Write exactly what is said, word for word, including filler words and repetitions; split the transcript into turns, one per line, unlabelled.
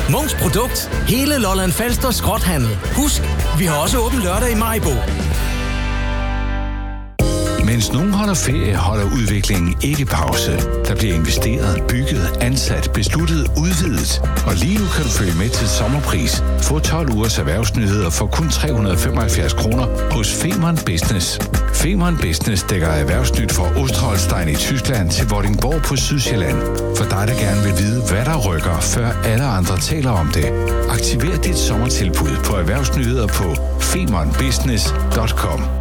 Munks Produkt. Hele Lolland Falster skrothandel. Husk, vi har også åbent lørdag i Maribo.
Mens nogen holder ferie, holder udviklingen ikke pause. Der bliver investeret, bygget, ansat, besluttet, udvidet. Og lige nu kan du følge med til sommerpris. Få tolv ugers erhvervsnyheder for kun tre hundrede og femoghalvfjerds kroner hos Femern Business. Femern Business dækker erhvervsnyt fra Ostholstein i Tyskland til Vordingborg på Sydsjælland. For dig, der gerne vil vide, hvad der rykker, før alle andre taler om det. Aktiver dit sommertilbud på erhvervsnyheder på femern business punktum com.